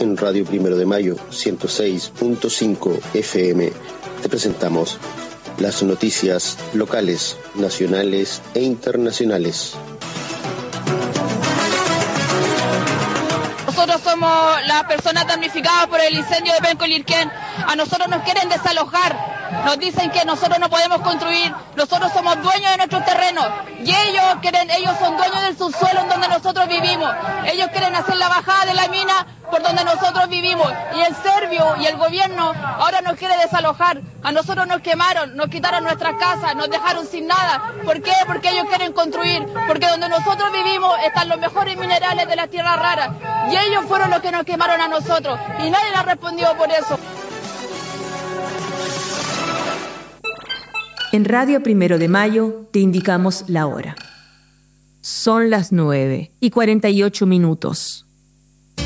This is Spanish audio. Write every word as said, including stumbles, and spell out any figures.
en Radio Primero de Mayo, ciento seis punto cinco F M. Te presentamos las noticias locales, nacionales e internacionales. Nosotros somos las personas damnificadas por el incendio de Penco Lirquén. A nosotros nos quieren desalojar. Nos dicen que nosotros no podemos construir, nosotros somos dueños de nuestros terrenos y ellos quieren, ellos son dueños del subsuelo en donde nosotros vivimos. Ellos quieren hacer la bajada de la mina por donde nosotros vivimos y el serbio y el gobierno ahora nos quiere desalojar. A nosotros nos quemaron, nos quitaron nuestras casas, nos dejaron sin nada. ¿Por qué? Porque ellos quieren construir, porque donde nosotros vivimos están los mejores minerales de las tierras raras y ellos fueron los que nos quemaron a nosotros y nadie nos respondió por eso. En Radio Primero de Mayo te indicamos la hora. Son las nueve y cuarenta y ocho minutos.